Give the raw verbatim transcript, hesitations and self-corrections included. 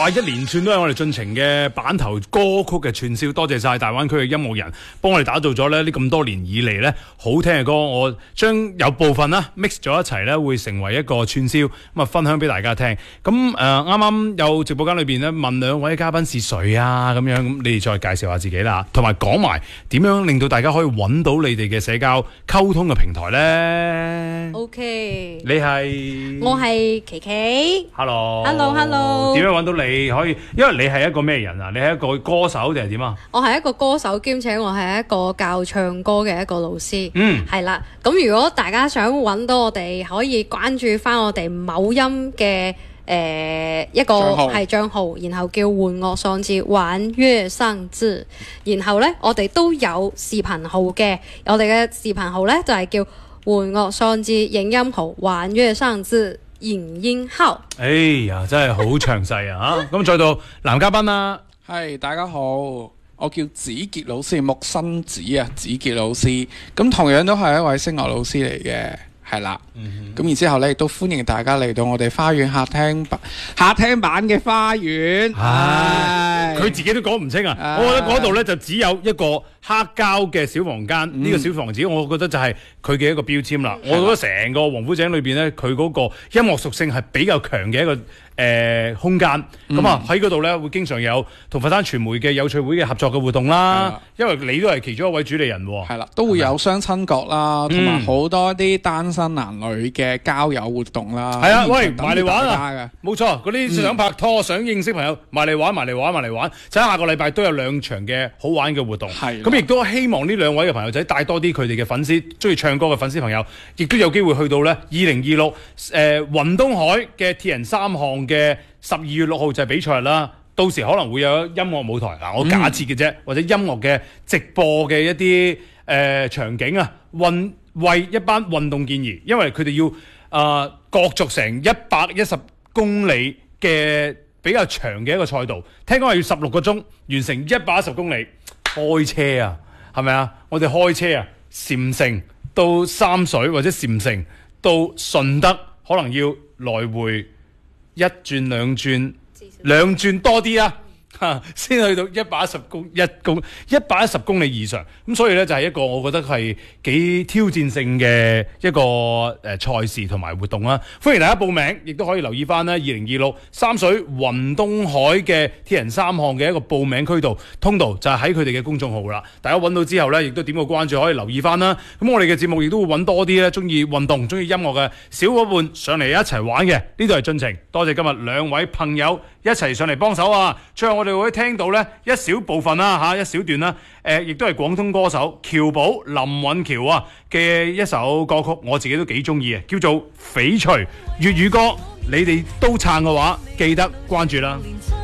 哇！一連串都係我哋進程嘅版頭歌曲嘅串燒，多謝晒大灣區嘅音樂人幫我哋打造咗咧呢咁多年以嚟咧好聽嘅歌，我將有部分啦 mix 咗一齊咧，會成為一個串燒咁啊，分享俾大家聽。咁誒啱啱有直播間裏邊咧問兩位嘉賓是誰啊咁樣，咁你哋再介紹下自己啦，同埋講埋點樣令到大家可以揾到你哋嘅社交溝通嘅平台咧。 OK， 你係我係琪琪。 Hello，Hello，Hello。點樣揾到你？可以，因為你係一個咩人啊？你係一個歌手定係點啊？ 我係一個歌手，兼且我係一個教唱歌嘅一個老師。 嗯， 係啦。咁如果大家想揾到我哋，可以關注翻我哋某音嘅誒、呃、一個係帳號，然後叫玩樂喪志，玩樂喪志。然後呢，我哋都有視頻號嘅，我哋嘅視頻號呢，就係、是、叫玩樂喪志影音號，玩樂喪志影音號。 哎呀，真係好詳細啊！嚇，咁再到男嘉賓啦， 係大家好，我叫子傑老師，木生子啊，子傑老師，咁同樣都係一位聲樂老師嚟嘅，係啦。咁、嗯、然之後咧，亦都歡迎大家嚟到我哋花園客廳版客廳版嘅花園。 係佢自己都講唔清啊！我覺得嗰度咧就只有一個黑膠嘅小房間，呢、嗯、個小房子，我覺得就係佢嘅一個標籤啦。我覺得成個王府井裏邊咧，佢嗰個音樂屬性係比較強嘅一個誒、呃、空間。咁啊喺嗰度咧會經常有同佛山傳媒嘅有趣會嘅合作嘅活動啦。因為你都係其中一位主理人喎。係啦， 都會有相親角啦，同埋好多啲單身男女嘅交友活動啦。係啊， 喂，埋嚟玩啊！冇錯，嗰啲想拍拖、嗯、想認識朋友，埋嚟玩，埋嚟玩，埋嚟玩。就喺下個禮拜都有兩場嘅好玩嘅活動。係。咁亦都希望呢兩位嘅朋友仔帶多啲佢哋嘅粉絲，中意唱歌嘅粉絲朋友，亦都有機會去到咧二零二六誒雲東海嘅鐵人三項嘅十二月六號就係比賽啦。到時可能會有音樂舞台嗱，我假設嘅啫，嗯、或者音樂嘅直播嘅一啲誒、呃、場景啊，運為一班運動健兒，因為佢哋要啊、呃、角逐成一百一十公里嘅比較長嘅一個賽道，聽講係要十六個鐘完成一百一十公里。開車啊，係咪啊？我哋開車啊，禪城到三水或者禪城到順德，可能要來回一轉兩轉，兩轉多啲啊！先去到一百一十公一公一百一十公里以上，咁所以呢，就係一個我覺得係幾挑戰性嘅一個誒賽事同埋活動啦。歡迎大家報名，亦都可以留意翻呢二零二六三水雲東海嘅鐵人三項嘅一個報名渠道通道，就係喺佢哋嘅公眾號啦。大家揾到之後呢，亦都點個關注，可以留意翻啦。咁我哋嘅節目亦都會揾多啲呢中意運動、中意音樂嘅小伙伴上嚟一齊玩嘅。呢度係進程，多謝今日兩位朋友一齊上嚟幫手啊！最後我哋會聽到呢一小部分啦嚇，一小段啦，誒亦都係廣東歌手喬寶林允喬啊嘅一首歌曲，我自己都幾中意嘅，叫做《翡翠》粵語歌。你哋都撐嘅話，記得關注啦。